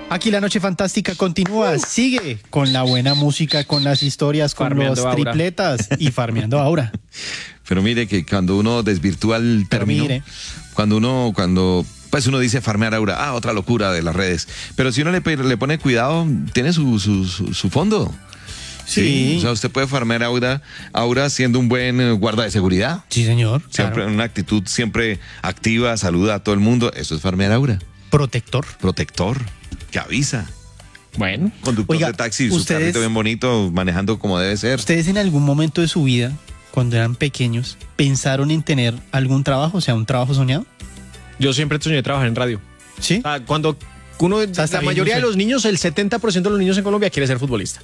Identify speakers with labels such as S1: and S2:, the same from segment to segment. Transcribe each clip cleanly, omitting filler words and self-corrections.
S1: Aquí la noche fantástica continúa, sigue con la buena música, con las historias, con
S2: Farmeando
S1: los
S2: Aura.
S1: tripletas y farmeando Aura.
S3: Pero mire que cuando uno desvirtúa el
S1: Pero
S3: término,
S1: mire.
S3: cuando pues uno dice farmear aura, otra locura de las redes. Pero si uno le pone cuidado, tiene su fondo.
S1: Sí.
S3: O sea, usted puede farmear aura siendo un buen guarda de seguridad.
S1: Sí, señor.
S3: Siempre
S1: Claro.
S3: una actitud siempre activa, saluda a todo el mundo. Eso es farmear aura.
S1: Protector.
S3: Protector, que avisa.
S2: Bueno,
S3: Conductor
S1: Oiga,
S3: de taxi, su
S1: ustedes-
S3: carrito bien bonito, manejando como debe ser.
S1: ¿Ustedes en algún momento de su vida, cuando eran pequeños, pensaron en tener algún trabajo, o sea, un trabajo soñado?
S2: yo siempre soñé trabajar en radio.
S1: Sí.
S2: O sea, cuando uno,
S1: sea, está
S2: la
S1: bien,
S2: mayoría
S1: no
S2: de
S1: sé.
S2: los niños, el 70% de los niños en Colombia quiere ser futbolista.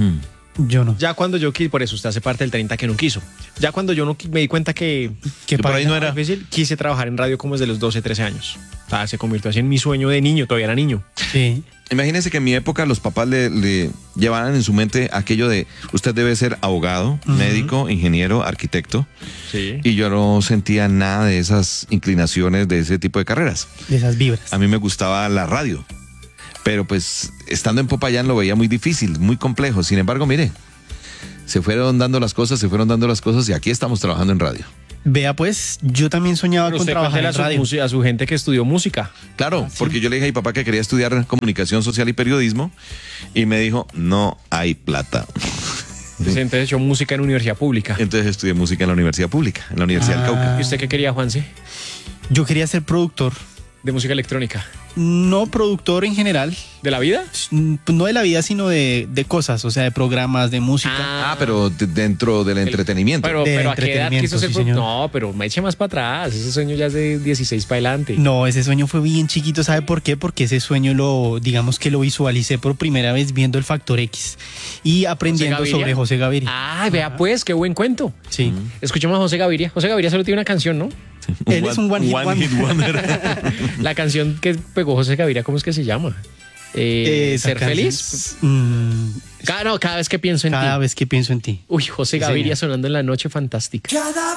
S1: Yo no.
S2: Ya cuando yo quise, por eso usted hace parte del 30 que no quiso. Ya cuando yo no me di cuenta que
S1: ¿Qué
S3: por ahí
S1: paila?
S3: no era.
S2: difícil, quise trabajar en radio como desde los 12, 13 años. O sea, se convirtió así en mi sueño de niño, todavía era niño.
S1: Sí.
S3: Imagínese que en mi época los papás le llevaban en su mente aquello de usted debe ser abogado, médico, ingeniero, arquitecto.
S2: Sí.
S3: Y yo no sentía nada de esas inclinaciones de ese tipo de carreras.
S1: De esas vibras.
S3: A mí me gustaba la radio. Pero pues estando en Popayán lo veía muy difícil, muy complejo. Sin embargo, mire, se fueron dando las cosas y aquí estamos trabajando en radio.
S1: Vea pues, yo también soñaba
S2: Pero
S1: con
S2: usted
S1: trabajar
S2: cuéntele
S1: en radio.
S2: a su gente que estudió música.
S3: Claro, porque yo le dije a mi papá que quería estudiar comunicación social y periodismo y me dijo, no hay plata.
S2: Entonces echó música en universidad pública.
S3: Entonces estudié música en la universidad pública, en la Universidad del Cauca.
S2: ¿Y usted qué quería, Juanse?
S1: Yo quería ser productor.
S2: De música electrónica.
S1: No productor en general,
S2: ¿De la vida?
S1: no de la vida, sino de cosas, o sea, de programas, de música.
S3: Pero dentro del entretenimiento.
S2: Pero
S1: De
S2: ¿a qué edad
S1: entretenimiento,
S2: quiso ser
S1: sí, señor.
S2: No, pero me eche más para atrás. Ese sueño ya es de 16 para adelante.
S1: No, ese sueño fue bien chiquito, ¿sabe por qué? Porque ese sueño digamos que lo visualicé por primera vez viendo el Factor X y aprendiendo
S2: Gaviria.
S1: sobre José Gaviria.
S2: Ay, vea pues, qué buen cuento.
S1: Sí.
S2: Escuchemos a José Gaviria. José Gaviria solo tiene una canción, ¿no?
S1: Él es un one hit wonder.
S2: La canción que pegó José Gaviria, ¿cómo es que se llama?
S1: Esa
S2: ¿Ser
S1: canción
S2: feliz?
S1: es,
S2: Cada vez que pienso en
S1: cada
S2: ti.
S1: vez que pienso en ti.
S2: Uy, José
S1: Sí,
S2: Gaviria
S1: señor.
S2: sonando en la noche fantástica.